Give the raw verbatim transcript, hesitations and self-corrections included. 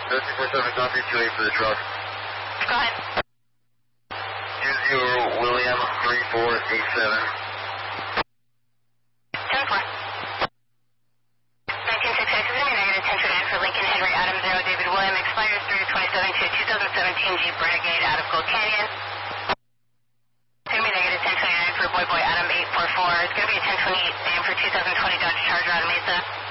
two four seven copy, two eight for the truck. Go ahead. two zero William three four eight seven. ten four. nineteen six six is going to be negative ten two nine for Lincoln Henry Adam zero David William. Expires three twenty-seven to twenty seventeen Jeep Renegade out of Gold Canyon. It's going to be negative ten twenty-nine for Boy Boy Adam eight four four. It's going to be a ten twenty-eight A M for two thousand twenty Dodge Charger out of Mesa.